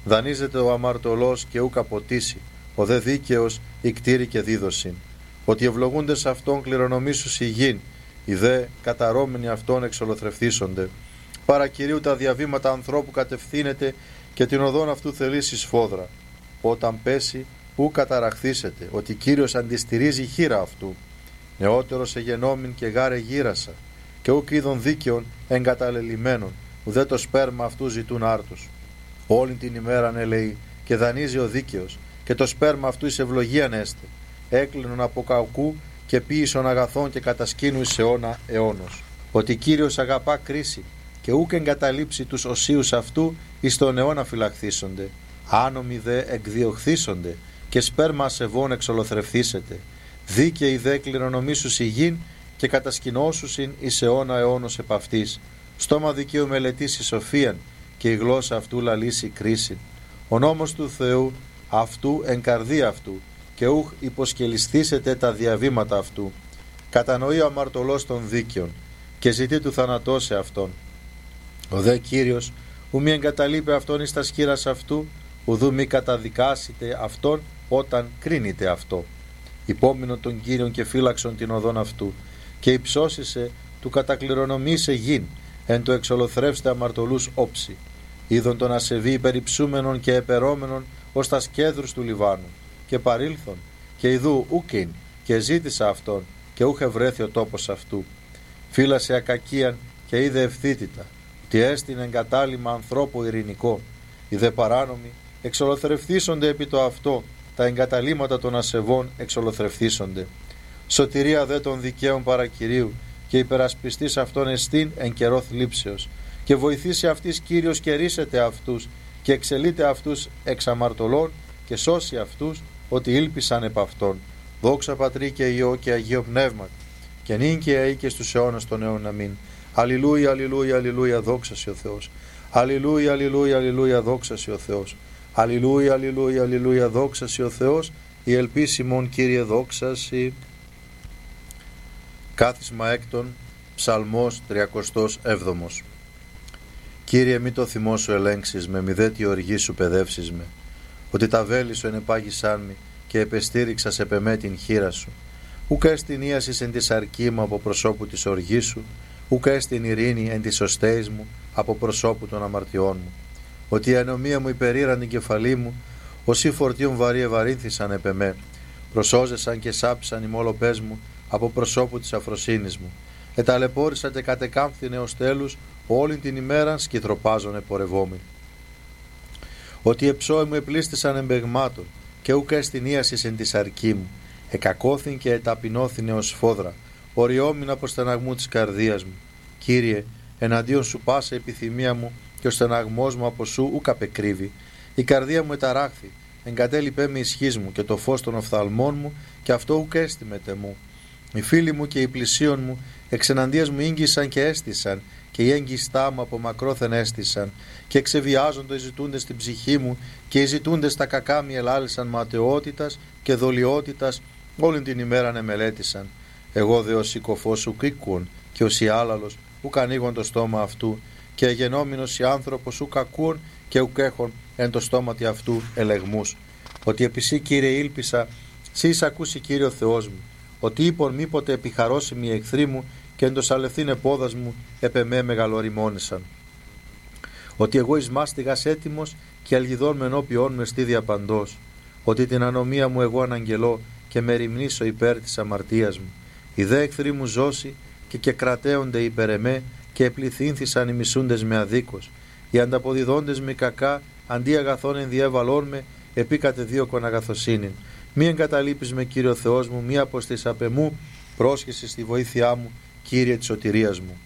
Δανείζεται ο αμαρτωλός και ούκ αποτίσει, ο δε δίκαιος ικτήρη και δίδωσιν. Ότι ευλογούνται αυτόν κληρονομήσους η γην, οι δε καταρώμενοι αυτόν εξολοθρευθήσονται. Παρακυρίου τα διαβήματα ανθρώπου κατευθύνεται και την οδόν αυτού θελήσει σφόδρα. Όταν πέσει, ου καταραχθήσετε, ότι Κύριος αντιστηρίζει η χείρα αυτού. Νεότερος εγενόμην και γάρε γύρασα, και ούκ είδων δίκαιων εγκαταλελειμμένων, ουδέ το σπέρμα αυτού ζητούν άρτους. Όλη την ημέραν ελεεί και δανείζει ο δίκαιος, και το σπέρμα αυτού εις ευλογίαν έστε. Έκλεινον από κακού και ποίησον αγαθών και κατασκήνου εις αιώνα αιώνος. Ότι Κύριος αγαπά κρίση, και ούκ εγκαταλείψει τους οσίους αυτού εις τον αιώνα φυλαχθήσονται. Άνομοι δε εκδιωχθήσονται, και σπέρμα ασεβών εξολοθρευθήσετε. Δίκαιοι δε κληρονομήσους η γην, και κατασκηνώσουσιν εις αιώνα αιώνος επ' αυτής. Στόμα δικαίου μελετήσει σοφίαν, και η γλώσσα αυτού λαλήσει κρίσιν. Ο νόμος του Θεού αυτού εν καρδία αυτού, και ούχ υποσκελισθήσετε τα διαβήματα αυτού. Κατανοεί ο αμαρτωλός των δίκαιων, και ζητεί του θανατώσε αυτόν. Ο δε Κύριος ου μη εγκαταλείπει αυτόν εις τα σκύρας αυτού, ουδού μη καταδικάσετε αυτόν όταν κρίνεται αυτό. Υπόμεινον τον Κύριον και φύλαξον την οδόν αυτού, και υψώσισε του κατακληρονομήσε γην, εν το εξολοθρεύστε αμαρτωλούς όψη. Είδον τον ασεβή υπερυψούμενον και επερόμενον ως τα σκέδρους του Λιβάνου, και παρήλθον, και ιδού ούκιν, και ζήτησα αυτόν, και ούχ ευρέθη ο τόπος αυτού. Φύλασε ακακίαν και είδε ευθύτητα, ότι έστειν εγκατάλημα ανθρώπου ειρηνικό. Οι δε παράνομοι εξολοθρευθήσονται επί το αυτό, τα εγκαταλείμματα των ασεβών εξολοθρευθήσονται. Σωτηρία δε των δικαίων παρακυρίου, και υπερασπιστής αυτών εστίν εν καιρό θλίψεως, και βοηθήσει αυτής Κύριος και ρίσετε αυτούς, και εξελείται αυτούς εξ αμαρτωλών, και σώσει αυτούς ότι ήλπισαν επ' αυτόν. Δόξα Πατρί και Υιό και Αγίο Πνεύματι, και νυν και αεί και στους αιώνας των αιώνων. Αμήν. Αλληλούια, αλληλούια, αλληλούια, δόξα σοι ο Θεός. Αλληλούια, αλληλούια, αλληλούια, δόξα σοι ο Θεός. Αλληλούια, αλληλούια, αλληλούια, δόξα σοι ο Θεός. Η ελπίσιμον Κύριε δόξα σοι. Κάθισμα έκτον, Ψαλμός τριακοστός έβδομος. Κύριε, μη το θυμό σου ελέγξεις με, μη δε τη οργή σου παιδεύσεις με. Ότι τα βέλη σου ενεπάγησάν μη, και επεστήριξας επ' εμέ την χείρα σου. Ουκ έστιν ίασης εν τη αρκή μου από προσώπου της οργής σου, ουκ έστιν ειρήνη εν της οστέης μου από προσώπου των αμαρτιών μου. Ότι η ανομία μου υπερήραν την κεφαλή μου, όσοι φορτίων βαρύ ευαρύνθησαν επ' εμέ, προσώζεσαν και σάψαν οι μόλοπές μου από προσώπου της αφροσύνης μου. Εταλαιπώρησαν και κατεκάμφθην έως τέλους, όλη την ημέραν σκυθροπάζον επορευόμην. Ότι εψώοι μου επλήστησαν εμπεγμάτων, και ούκ έστιν ίασης εν της αρκή μου, εκακώθην και εταπεινώθην έως φόδρα, οριόμην από στεναγμού της καρδίας μου. Κύριε, εναντίον σου πάσα επιθυμία μου, και ο στεναγμός μου από σου ούκ απεκρύβει. Η καρδία μου εταράχθη, εγκατέλειπέ με ισχύς μου, και το φως των οφθαλμών μου, και αυτό ούκ έστιμεται μου. Οι φίλοι μου και οι πλησίον μου εξεναντίας μου ήγγισαν και έστησαν, και οι έγκιστά μου από μακρόθεν έστησαν, και εξεβιάζοντο οι ζητούντες στην ψυχή μου, και οι ζητούντες τα κακά μη ελάλησαν ματαιότητας και δολιότητας, όλη την ημέραν εμελέτησαν. Εγώ δε ως οικοφός ουκ οίκουον, και ως η άλαλος ουκ ανοίγον το στόμα αυτού, και εγενόμενος η άνθρωπος ουκ ακούον, και ουκ έχων εν το στόματι αυτού ελεγμούς. Ότι επί σύ, Κύριε, ήλπισα, σύ εισακούσι, Κύριε ο Θεός μου. Ότι είπον μήποτε επιχαρώσιμοι οι εχθροί μου, και εν το σαλευθήν επόδας μου επ' εμέ μεγαλοριμόνησαν. Ότι εγώ εις μάστιγας έτοιμος, και αλγιδών με ενώπιόν με στή διαπαντός. Ότι την ανομία μου εγώ αναγγελώ, και με ρημνήσω υπέρ της αμαρτίας μου. Οι δε εχθροί μου ζώσει, και και κρατέονται υπέρ εμέ, και επληθύνθησαν οι μισούντες με αδίκως. Οι ανταποδιδόντες με κακά, αντί αγαθών ενδιέβαλών με, επίκατε δίωκον αγαθοσύνην. Μη εγκαταλείπεις με, Κύριε ο Θεός μου, μη αποστείς απ' εμού, πρόσχεσαι στη βοήθειά μου, Κύριε της σωτηρίας μου.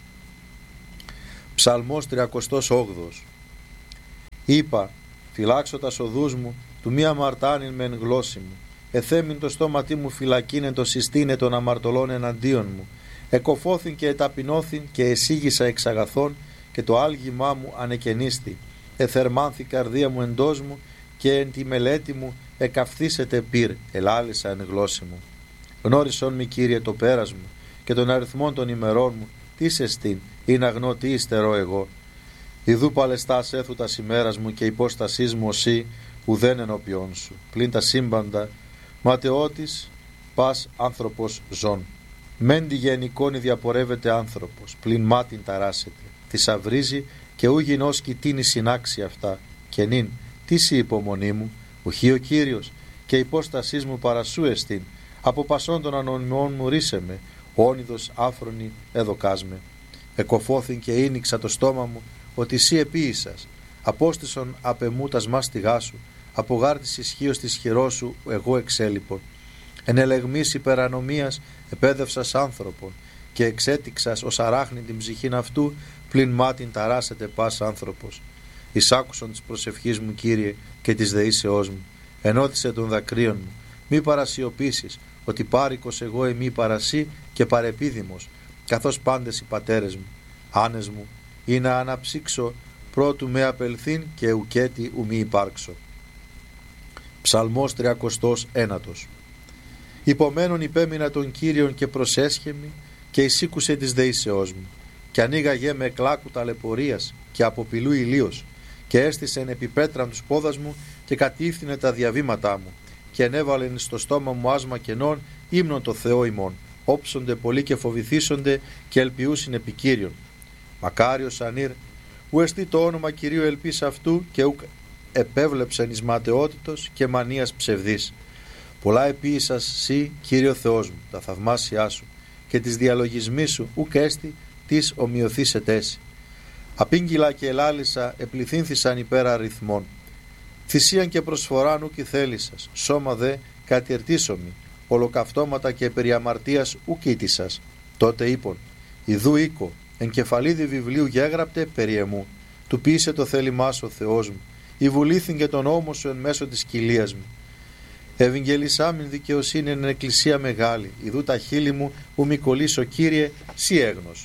Ψαλμός τριακοστός όγδοος. Είπα, φυλάξω τα σοδούς μου, του μη αμαρτάνειν μεν γλώσσι μου. Εθέμην το στόματί μου φυλακίνε το συστήνε των αμαρτωλών εναντίον μου. Εκοφώθην και εταπεινώθην και εσύγησα εξ αγαθών, και το άλγημά μου ανεκαινίστη. Εθερμάνθη καρδία μου εντός μου, και εν τη μελέτη μου εκαυθήσετε πυρ, ελάλησα εν γλώσσι μου. Γνώρισον μη, Κύριε, το πέρας μου, και των αριθμών των ημερών μου, τι σε στήν, ή να γνώ τι υστερώ εγώ. Ιδού παλαιστάς έθου τα ημέρας μου και υπόστασής μου οσί ουδέν ενώπιόν σου. Πλην τα σύμπαντα ματαιώτης πας άνθρωπος ζών. Μέντι γενικόνη διαπορεύεται άνθρωπος, πλην μάτιν ταράσεται. Θησαυρίζει και ου γινώσκει τίνη συνάξει αυτά. Και νυν, τι ση υπομονή μου, ουχή ο Κύριος, και υπόστασής μου παρασού εστίν. Από πασών των ανωνυμών μου ρίσε με, όνειδος άφρονη εδοκάς με. Εκοφώθην και ίνιξα το στόμα μου, ότι σύ επίησας. Απόστησον απ' εμού τας μάστιγά σου, από γάρτης ισχύος της χειρός σου εγώ εξέλιπον. Εν ελεγμής υπερανομίας επέδευσας άνθρωπον, και εξέτηξας ως αράχνη την ψυχήν αυτού, πλην μάτιν ταράσεται πας άνθρωπος. Εισάκουσον της προσευχής μου, Κύριε, και της δεήσεώς μου. Ενώθησε των δακρύων μου. Μη παρασιωπήσεις, ότι πάρικος εγώ εμεί παρασύ και παρεπίδημος, καθώς πάντες οι πατέρες μου. Άνες μου, ή να αναψύξω πρώτου με απελθήν και ουκέτη ου μη υπάρξω. Ψαλμός τριακοστός ένατος. Υπομένων υπέμεινα τον Κύριον και προσέσχεμη, και εισήκουσε της δεήσεώς μου. Και ανοίγαγε με κλάκου ταλαιπωρίας και αποπηλού ηλίος, και έστησεν επί πέτραν τους πόδας μου και κατήφθηνε τα διαβήματά μου, και ενέβαλεν στο στόμα μου άσμα κενών ύμνον το Θεό ημών. Όψονται πολλοί και φοβηθήσονται και ελπιούσιν επί Κύριον. Μακάριος ανήρ, ου εστί το όνομα Κυρίου ελπίς αυτού, και ουκ επέβλεψεν εις ματαιότητος και μανίας ψευδής. Πολλά επίησας σύ, Κύριο Θεός μου, τα θαυμάσια σου, και της διαλογισμής σου ουκ έστι της ομοιωθής ετέση. Απήγγυλα και ελάλησα επληθύνθησαν υπέρ αριθμών. Θυσίαν και προσφοράν ουκ ηθέλησας, σώμα δε κατηρτήσομη, ολοκαυτώματα και περί αμαρτίας ουκ ήτησας. Τότε είπον, ιδού οίκο, εν κεφαλίδι βιβλίου γέγραπτε περί εμού. Του ποιήσε το θέλημά σου ο Θεός μου, ηβουλήθην και τον νόμο σου εν μέσω της κοιλίας μου. Ευαγγελισάμιν δικαιοσύνη εν εκκλησία μεγάλη, ιδού τα χείλη μου ου μη κολλήσω, Κύριε, σύ έγνος.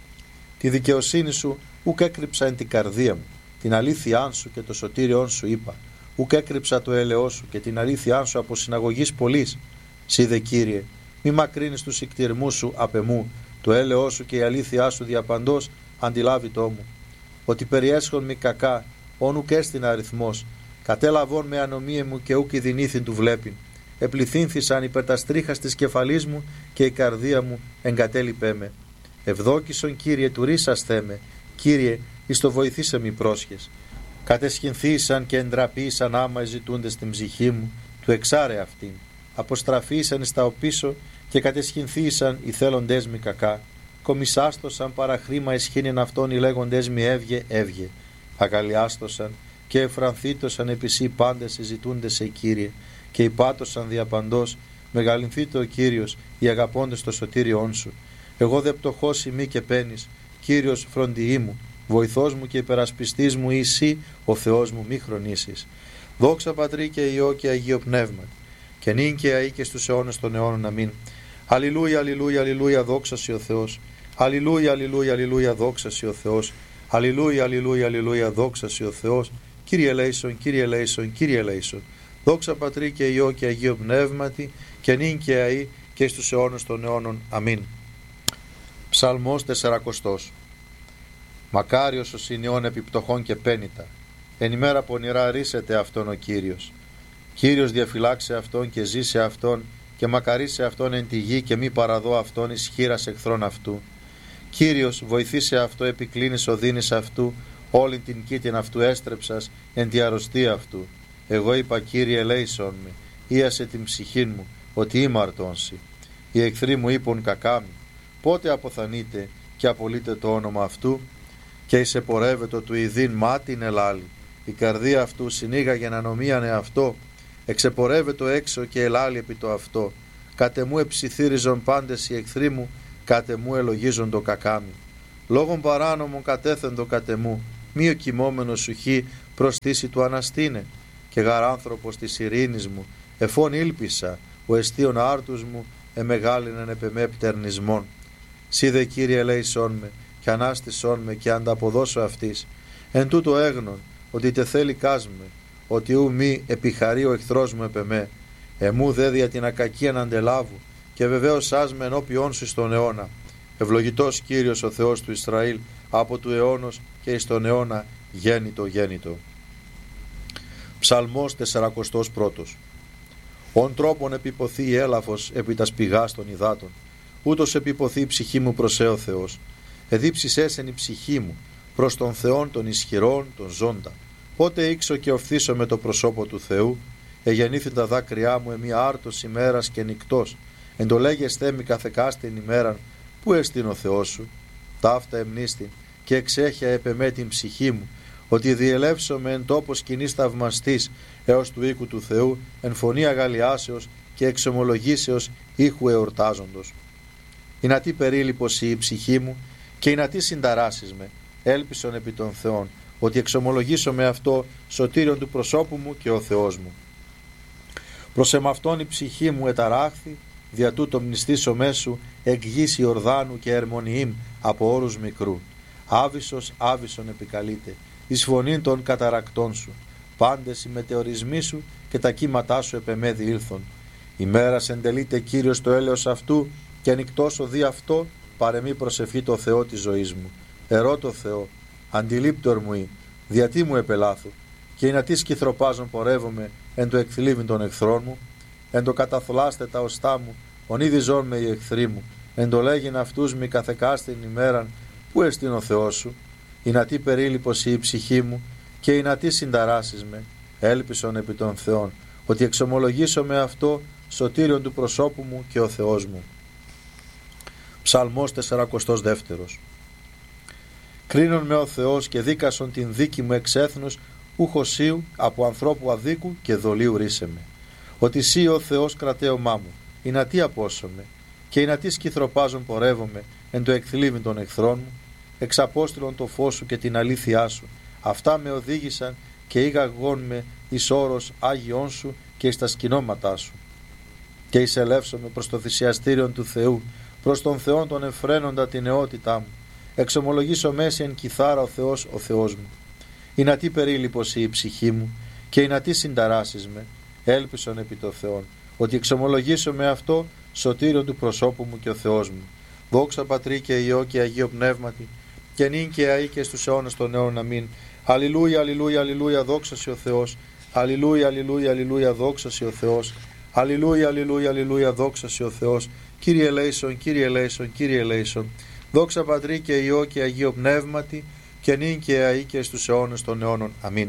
Τη δικαιοσύνη σου ουκ έκρυψα εν την καρδία μου, την αλήθειά σου και το σωτήριόν σου είπα. Ουκ έκρυψα το έλεό σου και την αλήθειά σου από συναγωγής πολλής. Σύ δε, Κύριε, μη μακρύνεις τους ικτηρμούς σου απ' εμού, το έλεό σου και η αλήθειά σου διαπαντός αντιλάβει το μου. Ότι περιέσχον μη κακά, όν ουκ έστειν αριθμός, κατέλαβον με ανομία μου και ουκ ειδηνήθην του βλέπειν. Επληθύνθησαν υπέρ τα στρίχας της κεφαλής μου και η καρδία μου εγκατέλειπέ με. Ευδόκησον, Κύριε, του ρίσας θέμε, Κύριε, εις το βοηθήσε μη πρόσχες. Κατεσχυνθήσαν και εντραπήσαν άμα ζητούνται στην ψυχή μου, του εξάρε αυτήν. Αποστραφήσαν στα οπίσω και κατεσχυνθήσαν οι θέλοντές μη κακά. Κομισάστοσαν παραχρήμα εσχήνιν αυτών οι λέγοντές μη έβγε, έβγε. Αγαλιάστοσαν και εφρανθήτωσαν επισή πάντες συζητούντες σε Κύριε, και υπάτωσαν διαπαντός, μεγαλυνθήτω ο Κύριος, οι αγαπώντες το σωτήριόν σου. Εγώ δε πτωχός ημί και πένης, Κύριος φροντιή μου, βοηθός μου και υπερασπιστής μου εσύ, ο Θεός μου, μη χρονίσεις. Δόξα Πατρί και Υιό και Αγίο Πνεύμα, και νυν και αεί και στους αιώνες των αιώνων. Αμήν. Αλληλούια, αλληλούια, αλληλούια, δόξα σοι ο Θεός. Αλληλούια, αλληλούια, αλληλούια, δόξα σοι ο Θεός. Αλληλούια, αλληλούια, αλληλούια, δόξα σοι ο Θεός. Κύριε ελέησον, Κύριε ελέησον, Κύριε ελέησον. Δόξα Πατρί και Υιό και Αγίο Πνεύματι, και νυν και αεί και στους αιώνες των αιώνων. Αμήν. Ψαλμός τεσσαρακοστός. Μακάριος ο συνειών επιπτωχών και πένητα. Εν ημέρα πονηρά ρίσεται αυτόν ο Κύριος. Κύριος διαφυλάξε αυτόν και ζήσε αυτόν, και μακαρίσε αυτόν εν τη γη, και μη παραδώ αυτόν εις χείρας εχθρών αυτού. Κύριος βοηθήσε αυτό, επικλίνεις οδύνης αυτού, όλη την κήτην αυτού έστρεψας εν τη αρρωστία αυτού. Εγώ είπα, Κύριε, ελέησον με, ίασε την ψυχήν μου, ότι είμαι αρτώνση. Οι εχθροί μου είπουν κακά μου. Πότε αποθανείτε και απολύτε το όνομα αυτού, και εισεπορεύεται του ιδίν μάτιν ελάλη. Η καρδία αυτού συνήγαγε να νομίανε αυτό, εξεπορεύεται έξω και ελάλη επί το αυτό. Κάτε μου εψιθύριζον πάντες οι εχθροί μου, κάτε μου ελογίζον το κακάμι. Λόγων παράνομων κατέθεντο κάτε μου, μη ο κοιμόμενος σου χει προστήσει του αναστήνε. Και γαράνθρωπος της ειρήνης μου, εφών ήλπισα, ο εστίον άρτους μου, εμεγάλινεν επεμέ πτερνισμόν. Σύ δε, Κύριε, ελέησόν με, και ανάστησόν με, και ανταποδώσω αυτής. Εν τούτο έγνον, ότι τε θέλει κάσμε, ότι ου μη επιχαρεί ο εχθρός μου επεμέ. Εμού δε δια την ακακίαν αντελάβου, και βεβαίως άσμε ενώπιόν σου στον αιώνα. Ευλογητός Κύριος ο Θεός του Ισραήλ, από του αιώνος και εις τον αιώνα γέννητο γέννητο. Ψαλμός τεσσαρακοστός πρώτος. Ον τρόπον επιποθεί η έλαφος επί τας πηγάς των υδάτων, ούτως επιποθεί η ψυχή μου προς έ ο Θεός. Εδίψησέσεν η ψυχή μου προς τον Θεόν των ισχυρών, των ζώντα. Πότε ήξω και οφθήσω με το προσώπο του Θεού, εγεννήθη τα δάκρυά μου εμεί άρτος ημέρας και νυκτός, εν το λέγες θέμη καθεκάστην ημέραν, πού εστίν ο Θεός σου. Ταύτα εμνίστην και εξέχεια επεμέ την ψυχή μου, ότι διελεύσομαι εν τόπο σκηνής θαυμαστής έως του οίκου του Θεού, εν φωνή αγαλιάσεως και εξομολογήσεως ήχου εορτάζοντος. Ηνατί περίληπος η ψυχή μου και ηνατί συνταράσεις με, έλπισον επί των Θεών, ότι εξομολογήσω με αυτό σωτήριον του προσώπου μου και ο Θεός μου. Προς εμαυτόν η ψυχή μου εταράχθη, δια τούτο μνηστήσω μέσου εκ γης Ιορδάνου και ερμονιήμ από όρους μικρού. Άβυσος άβυσον επικαλείται, εις φωνήν των καταρακτών σου. Πάντες οι μετεωρισμοί σου και τα κύματά σου επεμέδι ήλθον. Ημέρας εντελείται Κύριος το έλεος αυτού και ανοιχτός ο δι' αυτό παρεμή προσευχή το Θεό της ζωής μου. Ερώ το Θεό, αντιλήπτορ μου ή, διατί μου επελάθου, και εινατί σκυθροπάζον πορεύομαι εν το εκθλίβην των εχθρών μου, εν το καταθλάστε τα οστά μου, ονίδιζόν με οι εχθροί μου, εν το λέγειν αυτούς μη καθεκάστην ημέραν, πού εστίν ο Θεός σου. Ηνατί περίληπος η ψυχή μου και ηνατί συνταράσεις με, έλπισον επί των Θεών, ότι εξομολογήσω με αυτό σωτήριον του προσώπου μου και ο Θεός μου. Ψαλμός τεσσαρακοστός δεύτερος. Κρίνον με ο Θεός και δίκασον την δίκη μου εξ έθνους, ουχοσίου από ανθρώπου αδίκου και δολίου ρίσε με. Ότι σύ ο Θεός κρατέωμά μου, ηνατί απόσωμε, και ηνατί σκυθροπάζον πορεύομαι εν το εκθλίβην των εχθρών μου, εξαπόστηλον το φως σου και την αλήθειά σου. Αυτά με οδήγησαν και ήγαγον με εις όρος Άγιον σου και εις τα σκηνώματά σου. Και εισελεύσομαι προς το θυσιαστήριον του Θεού, προς τον Θεόν τον εφραίνοντα την νεότητά μου. Εξομολογήσω μέση εν κιθάρα ο Θεός ο Θεός μου. Ηνατί περίληπος η ψυχή μου και ηνατί συνταράσεις με, έλπισον επί το Θεόν, ότι εξομολογήσω με αυτό σωτήριον του προσώπου μου και ο Θεός μου. Δόξα Πατρί και Υιό και Αγίο Πνεύματι, και νυν και αεί και στους αιώνας των αιώνων. Αμήν. Αλληλούια, αλληλούια, αλληλούια, δόξα σοι ο Θεός. Αλληλούια, αλληλούια, αλληλούια, δόξα σοι ο Θεός. Αλληλούια, αλληλούια, αλληλούια, δόξα σοι ο Θεός. Κύριε ελέησον, Κύριε ελέησον, Κύριε ελέησον. Δόξα Πατρί και Υιό και Αγίο Πνεύματι, και νυν και αεί και στους αιώνας των αιώνων. Αμήν.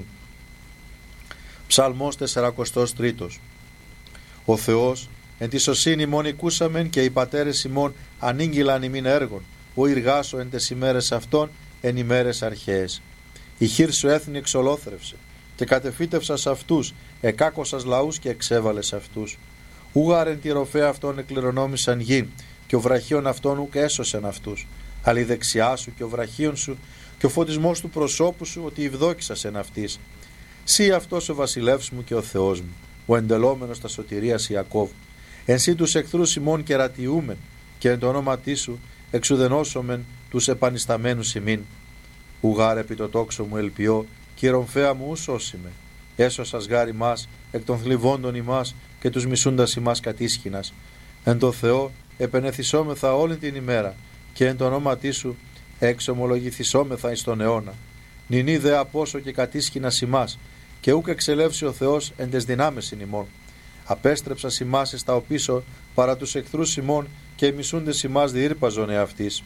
Ψαλμός τεσσαρακοστός τρίτος. Ο Θεός εν τη σωσύνη ημών οικούσαμεν και οι πατέρες ημών ανήγγυλαν ημίν έργων, ο εργάσω εν τες ημέρες αυτών εν ημέρες αρχαίες. Η χείρ σου έθνη εξολόθρευσε και κατεφύτευσας αυτούς, εκάκωσας λαούς και εξέβαλες αυτούς. Ούγαρεν τη ροφέα αυτών εκληρονόμησαν γη, και ο βραχίων αυτών ουκ έσωσεν αυτούς. Αλλά η δεξιά σου και ο βραχίων σου και ο φωτισμός του προσώπου σου, ότι ευδόκησας εν αυτής. Σύ αυτός ο βασιλεύς μου και ο Θεός μου, ο εντελόμενος τα σωτηρίας Ιακώβ. Εν σύ τους εχθρούς ημών κερατιούμεν, και εν το ονόματί σου εξουδενώσομεν τους επανισταμένους ημίν. Ουγάρ επί το τόξο μου ελπιώ, και η ρομφαία μου ου σώσιμε. Έσωσας γάρ ημάς εκ των θλιβόντων ημάς και τους μισούντας ημάς κατίσχυνας. Εν το Θεό επενεθυσόμεθα όλη την ημέρα, και εν το ονόματί σου εξομολογηθισόμεθα εις τον αιώνα. Νηνή δε απόσο και κατίσχυνας ημάς, και ούκ εξελεύσει ο Θεός εν τες δυνάμεσιν ημών. Απέστρεψας ημάς εις τα οπίσω παρά τους εχθρούς ημών, και οι μισούντες ημάς διήρπαζον εαυτής.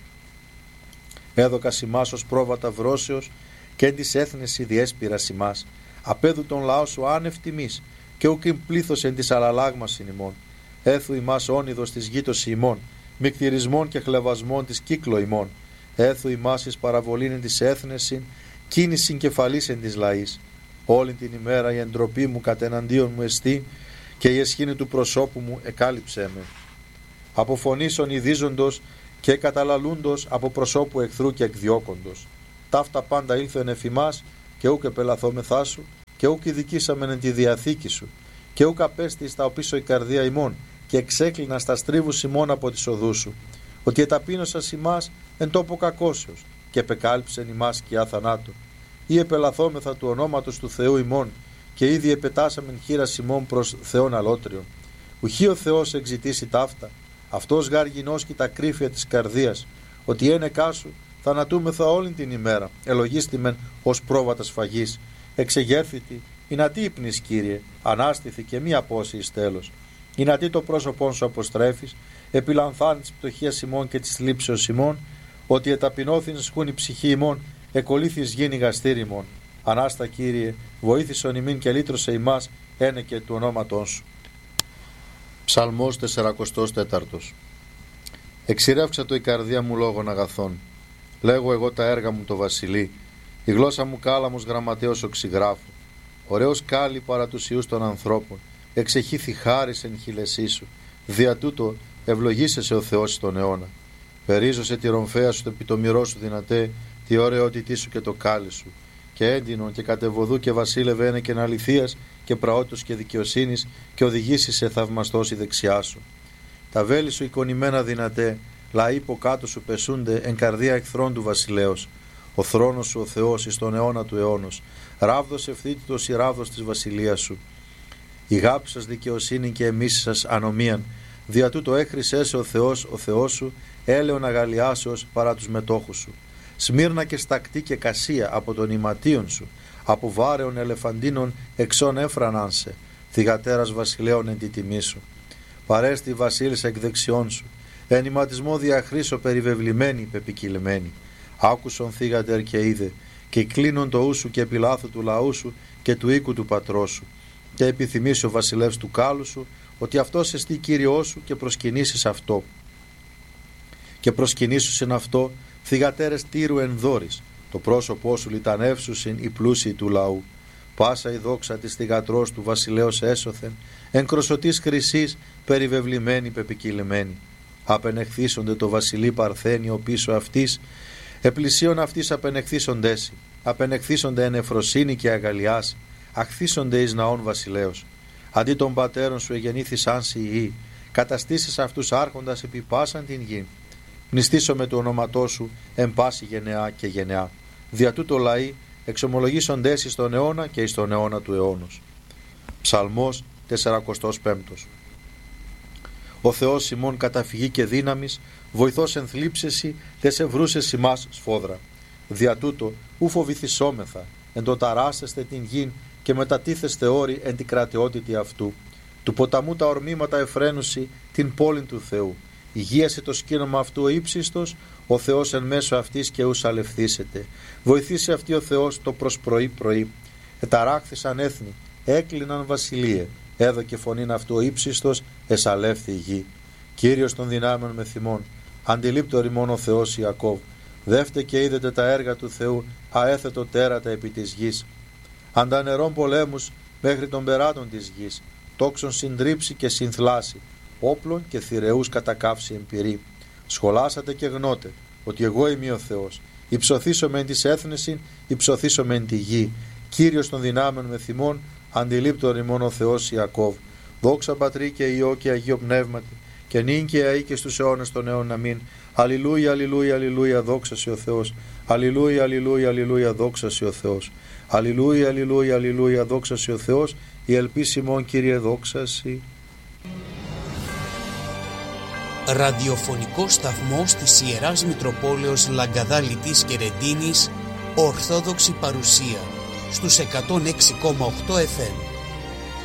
Έδωκας ημάς ως πρόβατα βρώσεως, και εν της έθνεση διέσπηρας ημάς. Απέδου τον λαό σου άνευ τιμής, και ούκ ειν πλήθος εν της αλλαλάγμασιν ημών. Έθου ημάς όνειδος της γήτος ημών, μικτηρισμών και χλεβασμών της κύκλο ημών. Έθου ημάς εις παραβολήν εν της έθνεσιν, κίνησιν κεφαλής εν της λαής. Όλη την ημέρα η εντροπή μου κατεναντίον μου εστί, και η εσχήνη του προσώπου μου εκάλυψέ με. Από φωνήσεων ειδίζοντος και καταλαλούντος από προσώπου εχθρού και εκδιώκοντος. Ταύτα πάντα ήλθεν εφημάς, και ούκ επελαθόμεθά σου, και ούκ ειδικήσαμεν εν τη διαθήκη σου, και ούκ απέστη στα οπίσω η καρδία ημών, και εξέκλεινα στα στρίβους ημών από τις οδούς σου. Ότι εταπείνωσας ημάς εν τόπο κακώσεως, και επεκάλυψεν ημάς σκιά θανάτου. Ή επελαθόμεθα του ονόματος του Θεού ημών, και ήδη επετάσαμεν χείρας ημών προς Θεόν αλότριον. Ουχή ο Θεός εξητήσει ταύτα, αυτός γάρ γινώσκει τα κρύφια της καρδίας. ότι ένεκά σου θανατούμεθα όλη την ημέρα, ελογίστημεν ως πρόβατα σφαγής. Εξεγέρθητη, εινατί ύπνης, Κύριε, ανάστηθη και μη απώσει εις τέλος. Εινατί το πρόσωπόν σου αποστρέφεις, επιλανθάνει της πτωχίας ημών και της θλίψεως ημών, ότι εταπεινώθην χούν η ψυχή ημών, εκολύθεις γίνει γαστήρι ημών. Ανάστα, Κύριε, βοήθησον ημίν και λύτρωσε ημάς, ένε και του ονόματός σου. Ψαλμός σαράντα τέσσερα. Εξηρεύξα το η καρδία μου λόγων αγαθών. Λέγω εγώ τα έργα μου το βασιλεί. Η γλώσσα μου κάλαμος γραμματέως οξυγράφου. Ωραίος κάλλη παρά τους ιούς των ανθρώπων. Εξεχήθη χάρις εν χειλεσί σου. Δια τούτο ευλογήσεσαι ο Θεός στον αιώνα. Περίζωσε τη ρομφαία σου, το επιτομηρό σου δυνατέ, τη ωραιότητή σου και το κάλλη σου. Και έντινον και κατεβοδού και βασίλευε ένε και αληθείας και πραότητος και δικαιοσύνης, και οδηγήσει σε θαυμαστός η δεξιά σου. Τα βέλη σου εικονημένα δυνατέ, λαοί που κάτω σου πεσούνται εν καρδία εχθρών του βασιλέως. Ο θρόνος σου ο Θεός εις τον αιώνα του αιώνος. Ράβδος ευθύτητος η ράβδος της βασιλείας σου. Η γάπη σας δικαιοσύνη και εμείς σας ανομίαν. Δια τούτο έχρισές ο Θεός ο Θεός σου, έλεον αγαλιάσεως παρά τους μετόχους σου. Σμύρνα και στακτή και κασία από τον ηματίον σου, από βάρεων ελεφαντίνων εξών έφραναν σε, θυγατέρας βασιλέων εν τη τιμή σου. Παρέστη βασίλισσα εκ δεξιών σου, εν ηματισμό διαχρήσω περιβεβλημένη πεπικυλμένη. Άκουσον θύγατερ και είδε, και κλείνον το ούσου και επιλάθου του λαού σου και του οίκου του πατρός σου. Και επιθυμήσει ο βασιλεύς του κάλου σου, ότι αυτός εστί Κύριό σου, και προσκυνήσεις αυτό. Και προσκυνήσουσιν αυτό θυγατέρες τύρου εν δόρης, το πρόσωπό σου λιτανεύσουσιν οι πλούσιοι του λαού. Πάσα η δόξα της θυγατρός του βασιλέως έσωθεν, εν κροσωτής χρυσής περιβεβλημένη πεπικυλημένη. Απενεχθήσονται το βασιλεί παρθένιο πίσω αυτής, επλησίων αυτής απενεχθήσοντέσι, απενεχθήσονται εν εφροσύνη και αγαλιάς, αχθήσονται εις ναών βασιλέως. Αντί των πατέρων σου εγεννήθησαν σοι οι, καταστήσεις αυτούς άρχοντας επί πάσαν την γη. Μνηστήσω με το όνοματό σου εν πάση γενεά και γενεά. Δια τούτο λαοί εξομολογήσονται εις τον αιώνα και εις τον αιώνα του αιώνος. Ψαλμός σαράντα πέντε. Ο Θεός ημών καταφυγή και δύναμης, βοηθός εν θλίψεση, τες ευρούσες ημάς σφόδρα. Δια τούτο ου φοβηθισόμεθα, εν το ταράσεστε την γην και μετατίθεστε όρη εν την κρατεότητη αυτού. Του ποταμού τα ορμήματα εφραίνουσι την πόλην του Θεού. Υγείασε το σκήνομα αυτού ο ύψιστος, ο Θεός εν μέσω αυτής και ους αλευθήσεται. Βοηθήσει αυτή ο Θεός το προς πρωί πρωί. Εταράχθησαν έθνη, έκλειναν βασιλείε. Έδωκε φωνήν αυτού ο ύψιστος, εσαλεύθη η γη. Κύριος των δυνάμεων με θυμών, αντιλήπτω ρημών ο Θεός Ιακώβ. Δεύτε και είδετε τα έργα του Θεού, αέθετο τέρατα επί της γης. Αντανερών πολέμους μέχρι των περάτων της γης, τόξον συντρίψει και συνθλάσει, όπλων και θηρεούς κατακάψει εμπειρή. Σχολάσατε και γνώτε ότι εγώ είμαι ο Θεός. Υψωθήσω μεν της έθνεσιν, υψωθήσω μεν τη γη. Κύριος των δυνάμεων με θυμών, αντιλήπτω ρημών ο Θεός Ιακώβ. Δόξα Πατρί και Υιό και Αγίο Πνεύματι, και νυν και αεί και στους αιώνες των αιώνων αμήν. Αλληλούια, αλληλούια, αλληλούια, δόξα σε ο Θεός. Αλληλούια, αλληλούια, αλληλούια, δόξα σε ο Θεός. Αλληλούια, αλληλούια, αλληλούια, δόξα σε ο Θεός. Η ελπίση μόν, Κύριε, δόξα σοι. Ραδιοφωνικό σταθμός της Ιεράς Μητροπόλεως Λαγκαδάλητης και Ρεντίνης, Ορθόδοξη Παρουσία, στους εκατόν έξι κόμμα οκτώ εφ εμ.